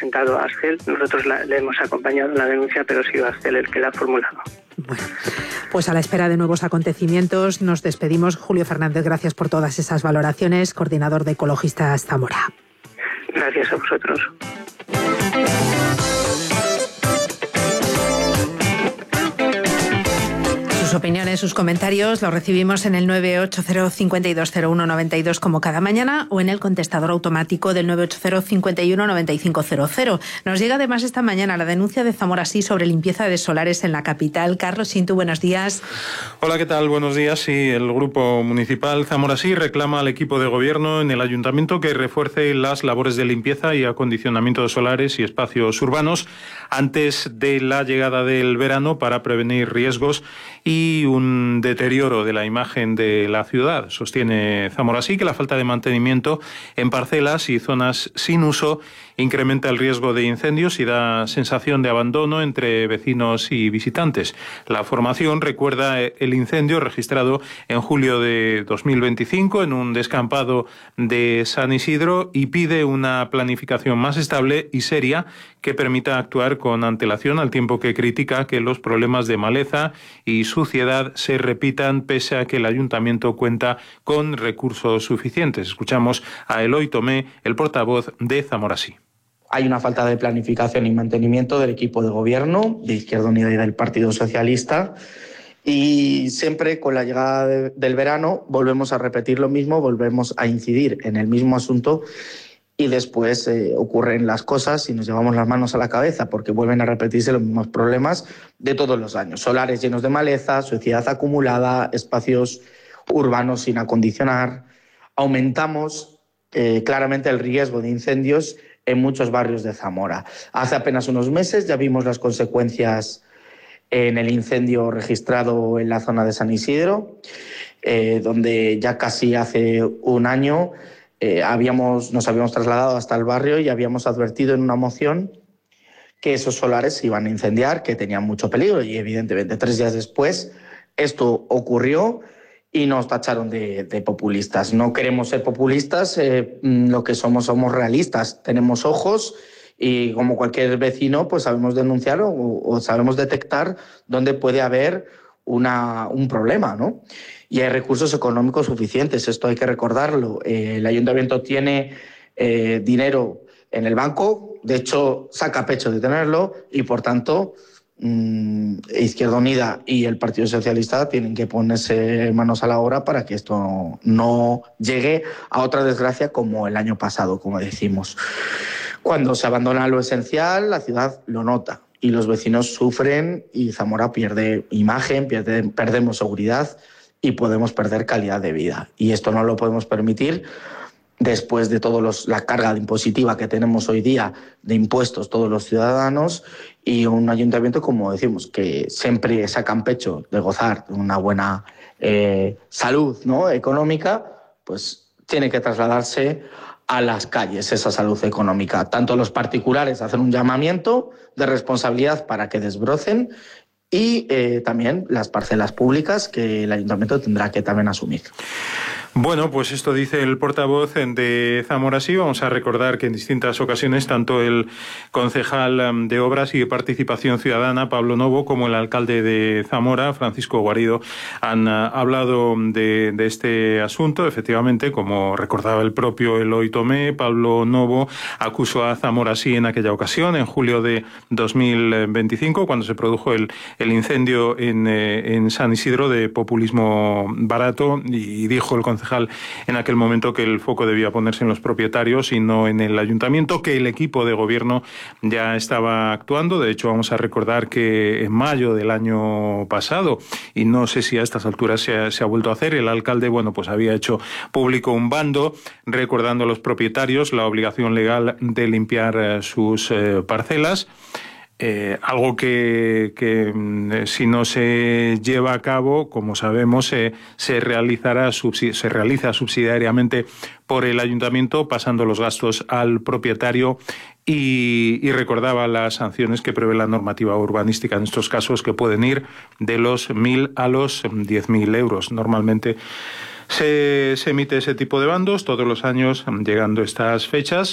presentado a Ascel. Nosotros le hemos acompañado en la denuncia, pero ha sido Ascel el que la ha formulado. Bueno, pues a la espera de nuevos acontecimientos nos despedimos. Julio Fernández, gracias por todas esas valoraciones, coordinador de Ecologistas Zamora. Gracias a vosotros. Sus opiniones, sus comentarios los recibimos en el 980-5201-92 como cada mañana o en el contestador automático del 980-51-9500. Nos llega además esta mañana la denuncia de Zamora Sí sobre limpieza de solares en la capital. Carlos Sintu, buenos días. Hola, ¿qué tal? Buenos días. Sí, el Grupo Municipal Zamora Sí reclama al equipo de gobierno en el ayuntamiento que refuerce las labores de limpieza y acondicionamiento de solares y espacios urbanos antes de la llegada del verano para prevenir riesgos y un deterioro de la imagen de la ciudad. Sostiene Zamora Sí que la falta de mantenimiento en parcelas y zonas sin uso incrementa el riesgo de incendios y da sensación de abandono entre vecinos y visitantes. La formación recuerda el incendio registrado en julio de 2025 en un descampado de San Isidro y pide una planificación más estable y seria que permita actuar con antelación, al tiempo que critica que los problemas de maleza y suciedad se repitan pese a que el ayuntamiento cuenta con recursos suficientes. Escuchamos a Eloy Tomé, el portavoz de Zamora Sí. Hay una falta de planificación y mantenimiento del equipo de gobierno, de Izquierda Unida y del Partido Socialista, y siempre con la llegada del verano volvemos a repetir lo mismo, volvemos a incidir en el mismo asunto y después ocurren las cosas y nos llevamos las manos a la cabeza porque vuelven a repetirse los mismos problemas de todos los años. Solares llenos de maleza, suciedad acumulada, espacios urbanos sin acondicionar. Aumentamos claramente el riesgo de incendios en muchos barrios de Zamora. Hace apenas unos meses ya vimos las consecuencias en el incendio registrado en la zona de San Isidro, donde ya casi hace un año nos habíamos trasladado hasta el barrio y habíamos advertido en una moción que esos solares se iban a incendiar, que tenían mucho peligro, y evidentemente 3 días después esto ocurrió y nos tacharon de populistas. No queremos ser populistas, lo que somos realistas, tenemos ojos y como cualquier vecino pues sabemos denunciar o sabemos detectar dónde puede haber un problema, ¿no? Y hay recursos económicos suficientes, esto hay que recordarlo. El ayuntamiento tiene dinero en el banco, de hecho saca pecho de tenerlo y por tanto Izquierda Unida y el Partido Socialista tienen que ponerse manos a la obra para que esto no llegue a otra desgracia como el año pasado, como decimos. Cuando se abandona lo esencial, la ciudad lo nota y los vecinos sufren y Zamora pierde imagen, perdemos seguridad y podemos perder calidad de vida. Y esto no lo podemos permitir después de la carga impositiva que tenemos hoy día de impuestos todos los ciudadanos y un ayuntamiento, como decimos, que siempre sacan pecho de gozar de una buena salud, ¿no?, económica, pues tiene que trasladarse a las calles esa salud económica. Tanto los particulares hacen un llamamiento de responsabilidad para que desbrocen y también las parcelas públicas que el ayuntamiento tendrá que también asumir. Bueno, pues esto dice el portavoz de Zamora Sí. Vamos a recordar que en distintas ocasiones tanto el concejal de Obras y de Participación Ciudadana, Pablo Novo, como el alcalde de Zamora, Francisco Guarido, han hablado de este asunto. Efectivamente, como recordaba el propio Eloy Tomé, Pablo Novo acusó a Zamora Sí en aquella ocasión, en julio de 2025, cuando se produjo el incendio en San Isidro, de populismo barato, y dijo el concejal en aquel momento que el foco debía ponerse en los propietarios y no en el ayuntamiento, que el equipo de gobierno ya estaba actuando. De hecho, vamos a recordar que en mayo del año pasado, y no sé si a estas alturas se ha vuelto a hacer, el alcalde, pues había hecho público un bando recordando a los propietarios la obligación legal de limpiar sus parcelas. Algo que si no se lleva a cabo, como sabemos, se realiza subsidiariamente por el ayuntamiento, pasando los gastos al propietario, y recordaba las sanciones que prevé la normativa urbanística en estos casos, que pueden ir de los 1.000 a los 10.000 euros. Normalmente se emite ese tipo de bandos todos los años llegando estas fechas.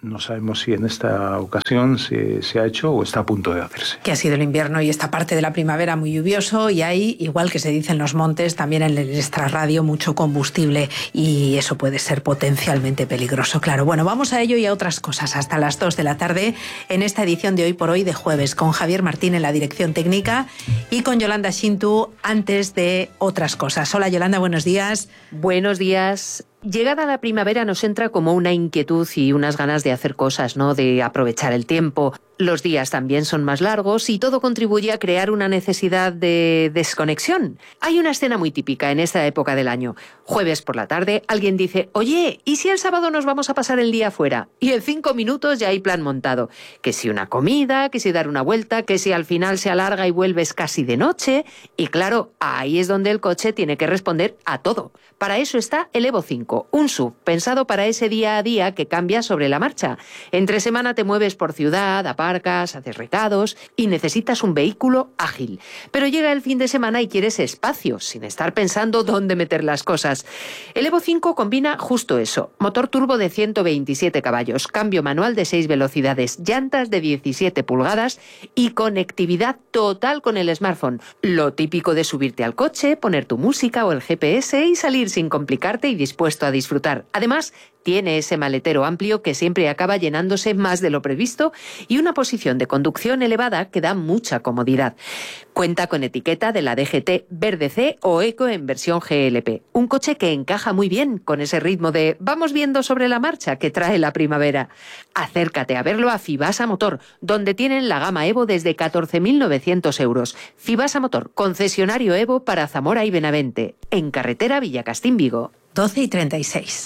no sabemos si en esta ocasión se ha hecho o está a punto de hacerse. Que ha sido el invierno y esta parte de la primavera muy lluvioso, y hay, igual que se dice en los montes, también en el extrarradio mucho combustible, y eso puede ser potencialmente peligroso, claro. Bueno, vamos a ello y a otras cosas hasta las 2 de la tarde en esta edición de Hoy por Hoy de jueves, con Javier Martín en la dirección técnica y con Yolanda Shintu antes de otras cosas. Hola Yolanda, buenos días. Buenos días. Llegada la primavera nos entra como una inquietud y unas ganas de hacer cosas, ¿no? De aprovechar el tiempo. Los días también son más largos y todo contribuye a crear una necesidad de desconexión. Hay una escena muy típica en esta época del año. Jueves por la tarde, alguien dice, oye, ¿y si el sábado nos vamos a pasar el día fuera? Y en 5 minutos ya hay plan montado. Que si una comida, que si dar una vuelta, que si al final se alarga y vuelves casi de noche. Y claro, ahí es donde el coche tiene que responder a todo. Para eso está el Evo 5, un SUV pensado para ese día a día que cambia sobre la marcha. Entre semana te mueves por ciudad, aparcas, haces recados y necesitas un vehículo ágil. Pero llega el fin de semana y quieres espacio, sin estar pensando dónde meter las cosas. El Evo 5 combina justo eso. Motor turbo de 127 caballos, cambio manual de 6 velocidades, llantas de 17 pulgadas y conectividad total con el smartphone. Lo típico de subirte al coche, poner tu música o el GPS y salir sin complicarte y dispuesto a disfrutar. Además, tiene ese maletero amplio que siempre acaba llenándose más de lo previsto y una posición de conducción elevada que da mucha comodidad. Cuenta con etiqueta de la DGT Verde C o Eco en versión GLP. Un coche que encaja muy bien con ese ritmo de vamos viendo sobre la marcha que trae la primavera. Acércate a verlo a Fibasa Motor, donde tienen la gama Evo desde 14.900 euros. Fibasa Motor, concesionario Evo para Zamora y Benavente, en carretera Villacastín-Vigo. 12:36.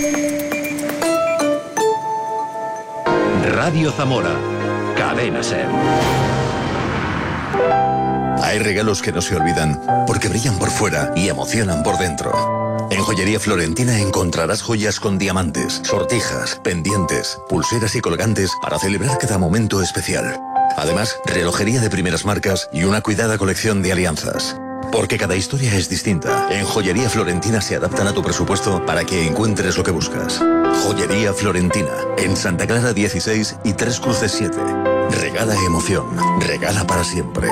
Radio Zamora, Cadena SER. Hay regalos que no se olvidan porque brillan por fuera y emocionan por dentro. En Joyería Florentina encontrarás joyas con diamantes, sortijas, pendientes, pulseras y colgantes para celebrar cada momento especial. Además, relojería de primeras marcas y una cuidada colección de alianzas. Porque cada historia es distinta. En Joyería Florentina se adaptan a tu presupuesto para que encuentres lo que buscas. Joyería Florentina, en Santa Clara 16 y Tres Cruces 7. Regala emoción, regala para siempre.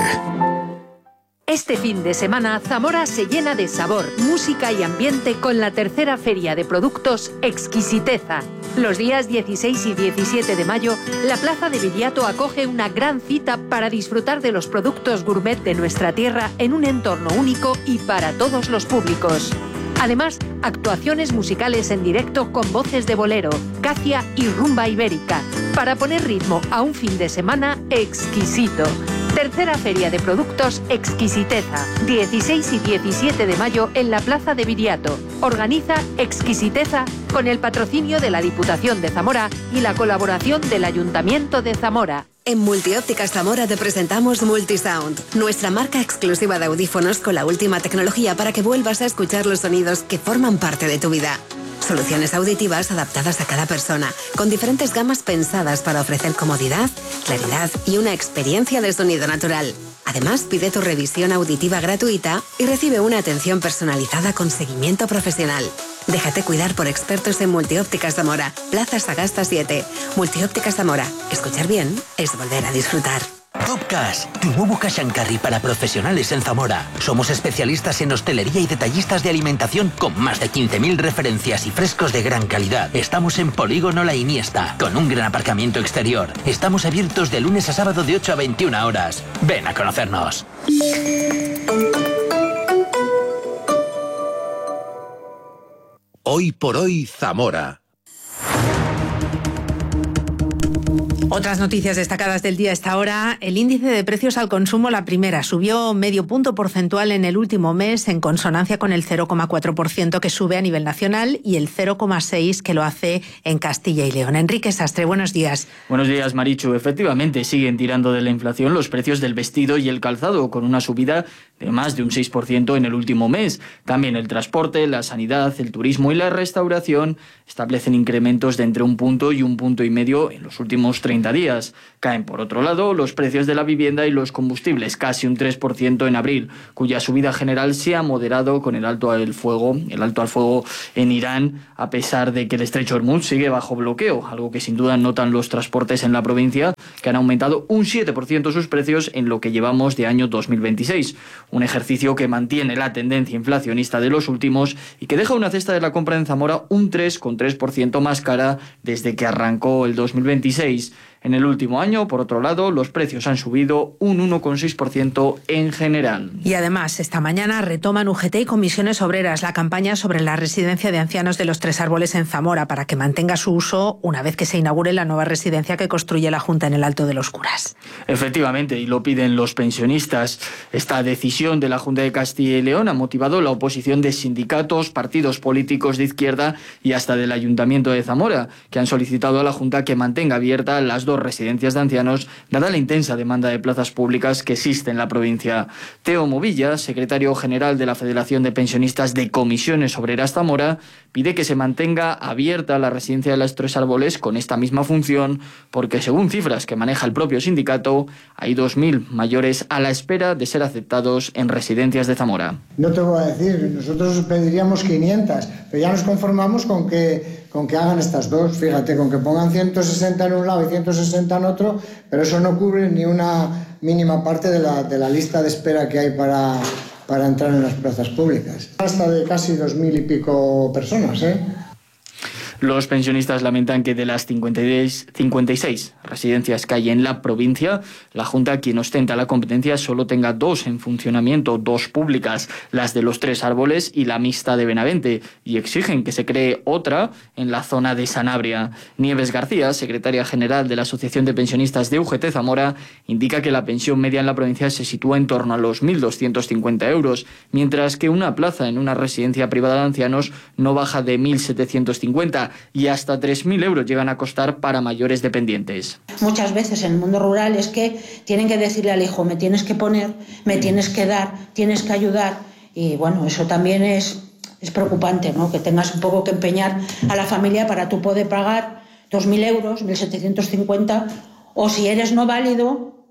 Este fin de semana, Zamora se llena de sabor, música y ambiente con la tercera feria de productos Exquisiteza. Los días 16 y 17 de mayo, la Plaza de Viriato acoge una gran cita para disfrutar de los productos gourmet de nuestra tierra en un entorno único y para todos los públicos. Además, actuaciones musicales en directo con voces de bolero, cacia y rumba ibérica, para poner ritmo a un fin de semana exquisito. Tercera Feria de Productos Exquisiteza, 16 y 17 de mayo en la Plaza de Viriato. Organiza Exquisiteza con el patrocinio de la Diputación de Zamora y la colaboración del Ayuntamiento de Zamora. En Multiópticas Zamora te presentamos Multisound, nuestra marca exclusiva de audífonos con la última tecnología para que vuelvas a escuchar los sonidos que forman parte de tu vida. Soluciones auditivas adaptadas a cada persona, con diferentes gamas pensadas para ofrecer comodidad, claridad y una experiencia de sonido natural. Además, pide tu revisión auditiva gratuita y recibe una atención personalizada con seguimiento profesional. Déjate cuidar por expertos en Multiópticas Zamora, Plaza Sagasta 7. Multiópticas Zamora. Escuchar bien es volver a disfrutar. Top Cash, tu nuevo cash and carry para profesionales en Zamora. Somos especialistas en hostelería y detallistas de alimentación con más de 15.000 referencias y frescos de gran calidad. Estamos en Polígono La Iniesta, con un gran aparcamiento exterior. Estamos abiertos de lunes a sábado de 8 a 21 horas. Ven a conocernos. Hoy por hoy, Zamora. Otras noticias destacadas del día a esta hora. El índice de precios al consumo, la primera, subió medio punto porcentual en el último mes, en consonancia con el 0,4% que sube a nivel nacional y el 0,6% que lo hace en Castilla y León. Enrique Sastre, buenos días. Buenos días, Marichu. Efectivamente, siguen tirando de la inflación los precios del vestido y el calzado, con una subida de más de un 6% en el último mes. También el transporte, la sanidad, el turismo y la restauración establecen incrementos de entre 1 punto y 1,5 puntos en los últimos 30 30 días. Caen, por otro lado, los precios de la vivienda y los combustibles, casi un 3% en abril, cuya subida general se ha moderado con el alto al fuego en Irán, a pesar de que el estrecho de Hormuz sigue bajo bloqueo, algo que sin duda notan los transportes en la provincia, que han aumentado un 7% sus precios en lo que llevamos de año 2026. Un ejercicio que mantiene la tendencia inflacionista de los últimos y que deja una cesta de la compra en Zamora un 3,3% más cara desde que arrancó el 2026. En el último año, por otro lado, los precios han subido un 1,6% en general. Y además, esta mañana retoman UGT y Comisiones Obreras la campaña sobre la residencia de ancianos de los Tres Árboles en Zamora para que mantenga su uso una vez que se inaugure la nueva residencia que construye la Junta en el Alto de los Curas. Efectivamente, y lo piden los pensionistas. Esta decisión de la Junta de Castilla y León ha motivado la oposición de sindicatos, partidos políticos de izquierda y hasta del Ayuntamiento de Zamora, que han solicitado a la Junta que mantenga abiertas las dos residencias de ancianos, dada la intensa demanda de plazas públicas que existe en la provincia. Teo Movilla, secretario general de la Federación de Pensionistas de Comisiones Obreras Zamora, pide que se mantenga abierta la residencia de los Tres Árboles con esta misma función, porque según cifras que maneja el propio sindicato, hay 2.000 mayores a la espera de ser aceptados en residencias de Zamora. No te voy a decir, nosotros pediríamos 500, pero ya nos conformamos con que hagan estas dos, fíjate, con que pongan 160 en un lado y 160 en otro, pero eso no cubre ni una mínima parte de la lista de espera que hay para entrar en las plazas públicas. Hasta de casi 2.000 y pico personas, Los pensionistas lamentan que de las 56 residencias que hay en la provincia, la Junta, quien ostenta la competencia, solo tenga 2 en funcionamiento, 2 públicas, las de los Tres Árboles y la mixta de Benavente, y exigen que se cree otra en la zona de Sanabria. Nieves García, secretaria general de la Asociación de Pensionistas de UGT Zamora, indica que la pensión media en la provincia se sitúa en torno a los 1.250 euros, mientras que una plaza en una residencia privada de ancianos no baja de 1.750 y hasta 3.000 euros llegan a costar para mayores dependientes. Muchas veces en el mundo rural es que tienen que decirle al hijo, me tienes que poner, me tienes que dar, tienes que ayudar, y bueno, eso también es preocupante, ¿no? Que tengas un poco que empeñar a la familia para tú poder pagar 2.000 euros, 1.750, o si eres no válido,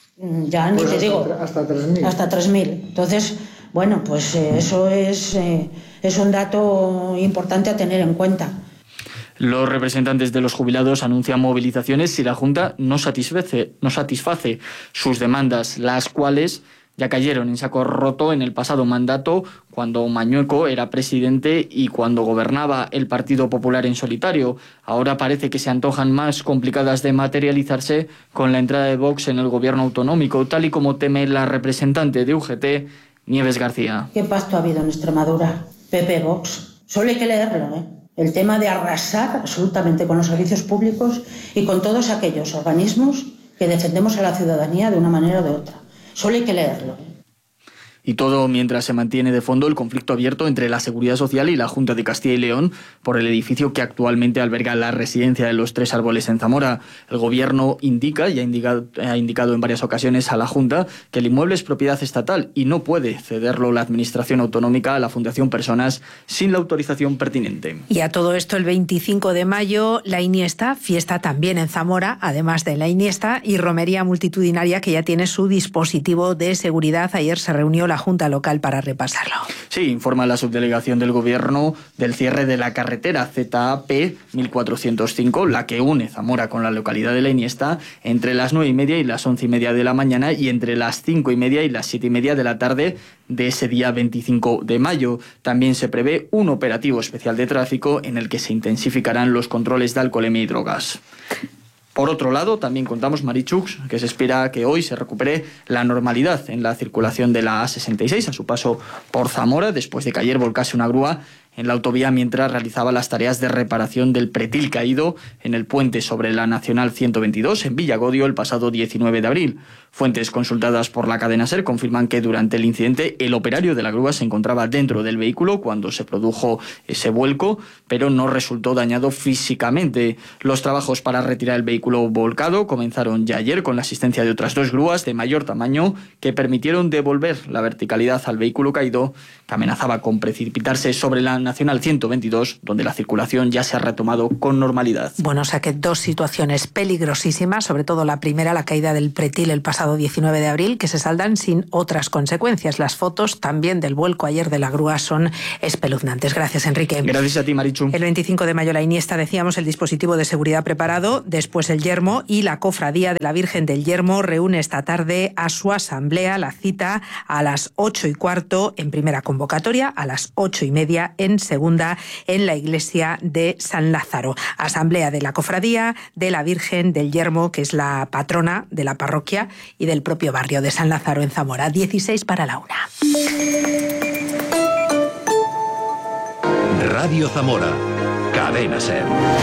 ya ni te digo, hasta 3.000. Hasta 3.000. Entonces, bueno, pues eso es un dato importante a tener en cuenta. Los representantes de los jubilados anuncian movilizaciones si la Junta no satisface sus demandas, las cuales ya cayeron en saco roto en el pasado mandato, cuando Mañueco era presidente y cuando gobernaba el Partido Popular en solitario. Ahora parece que se antojan más complicadas de materializarse con la entrada de Vox en el gobierno autonómico, tal y como teme la representante de UGT, Nieves García. ¿Qué pacto ha habido en Extremadura? PP Vox. Solo hay que leerlo, El tema de arrasar absolutamente con los servicios públicos y con todos aquellos organismos que defendemos a la ciudadanía de una manera o de otra. Solo hay que leerlo. Y todo mientras se mantiene de fondo el conflicto abierto entre la Seguridad Social y la Junta de Castilla y León por el edificio que actualmente alberga la residencia de los Tres Árboles en Zamora. El Gobierno indica y ha indicado en varias ocasiones a la Junta que el inmueble es propiedad estatal y no puede cederlo la Administración Autonómica a la Fundación Personas sin la autorización pertinente. Y a todo esto, el 25 de mayo, la Iniesta, fiesta también en Zamora, además de la Iniesta, y romería multitudinaria que ya tiene su dispositivo de seguridad. Ayer se reunió la Junta Local para repasarlo. Sí, informa la subdelegación del Gobierno del cierre de la carretera ZAP 1405, la que une Zamora con la localidad de la Iniesta, entre las 9:30 y las 11:30 de la mañana y entre las 5:30 y las 7:30 de la tarde de ese día 25 de mayo. También se prevé un operativo especial de tráfico en el que se intensificarán los controles de alcoholemia y drogas. Por otro lado, también contamos, Marichux, que se espera que hoy se recupere la normalidad en la circulación de la A66 a su paso por Zamora, después de que ayer volcase una grúa en la autovía mientras realizaba las tareas de reparación del pretil caído en el puente sobre la Nacional 122 en Villagodio el pasado 19 de abril. Fuentes consultadas por la cadena SER confirman que durante el incidente el operario de la grúa se encontraba dentro del vehículo cuando se produjo ese vuelco, pero no resultó dañado físicamente. Los trabajos para retirar el vehículo volcado comenzaron ya ayer con la asistencia de otras 2 grúas de mayor tamaño que permitieron devolver la verticalidad al vehículo caído, que amenazaba con precipitarse sobre la Nacional 122, donde la circulación ya se ha retomado con normalidad. Bueno, o sea que dos situaciones peligrosísimas, sobre todo la primera, la caída del pretil el pasado 19 de abril, que se saldan sin otras consecuencias. Las fotos también del vuelco ayer de la grúa son espeluznantes. Gracias, Enrique. Gracias a ti, Marichu. El 25 de mayo la Iniesta, decíamos, el dispositivo de seguridad preparado, después el Yermo, y la Cofradía de la Virgen del Yermo reúne esta tarde a su asamblea. La cita a las 8:15 en primera convocatoria, a las 8:30 en segunda en la iglesia de San Lázaro. Asamblea de la Cofradía de la Virgen del Yermo, que es la patrona de la parroquia y del propio barrio de San Lázaro en Zamora. 16 para la 1. Radio Zamora, Cadena SER.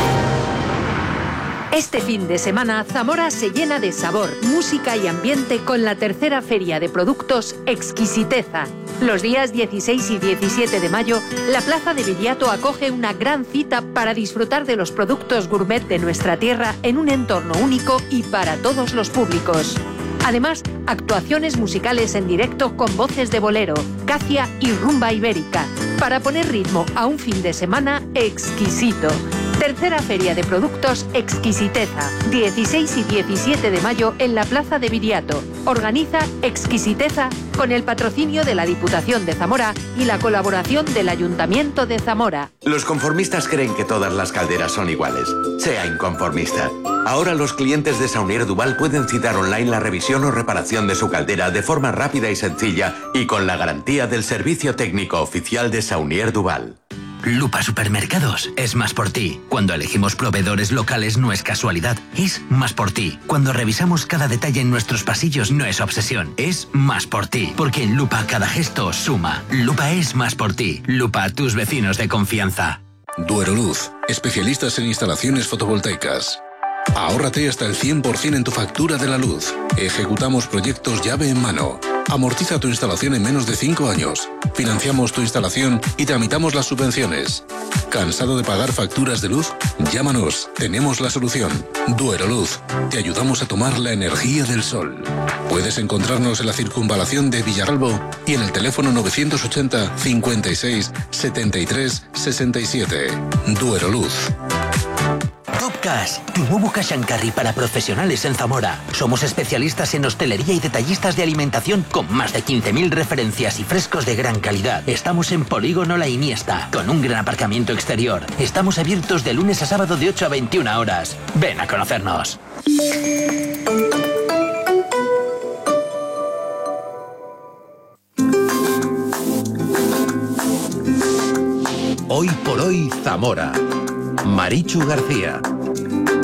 Este fin de semana, Zamora se llena de sabor, música y ambiente con la tercera feria de productos Exquisiteza. Los días 16 y 17 de mayo, la Plaza de Viriato acoge una gran cita para disfrutar de los productos gourmet de nuestra tierra en un entorno único y para todos los públicos. Además, actuaciones musicales en directo con voces de bolero, cacia y rumba ibérica, para poner ritmo a un fin de semana exquisito. Tercera Feria de Productos Exquisiteza, 16 y 17 de mayo en la Plaza de Viriato. Organiza Exquisiteza con el patrocinio de la Diputación de Zamora y la colaboración del Ayuntamiento de Zamora. Los conformistas creen que todas las calderas son iguales. Sea inconformista. Ahora los clientes de Saunier Duval pueden citar online la revisión o reparación de su caldera de forma rápida y sencilla y con la garantía del servicio técnico oficial de Saunier Duval. Lupa Supermercados es más por ti. Cuando elegimos proveedores locales no es casualidad, es más por ti. Cuando revisamos cada detalle en nuestros pasillos no es obsesión, es más por ti. Porque en Lupa cada gesto suma. Lupa es más por ti. Lupa, tus vecinos de confianza. Dueroluz, especialistas en instalaciones fotovoltaicas. Ahórrate hasta el 100% en tu factura de la luz. Ejecutamos proyectos llave en mano. Amortiza tu instalación en menos de 5 años. Financiamos tu instalación y tramitamos las subvenciones. ¿Cansado de pagar facturas de luz? Llámanos, tenemos la solución. Dueroluz, te ayudamos a tomar la energía del sol. Puedes encontrarnos en la circunvalación de Villaralbo y en el teléfono 980 56 73 67. Dueroluz. Top Cash, tu nuevo cash and carry para profesionales en Zamora. Somos especialistas en hostelería y detallistas de alimentación con más de 15.000 referencias y frescos de gran calidad. Estamos en Polígono La Iniesta, con un gran aparcamiento exterior. Estamos abiertos de lunes a sábado de 8 a 21 horas. Ven a conocernos. Hoy por hoy, Zamora. Marichu García.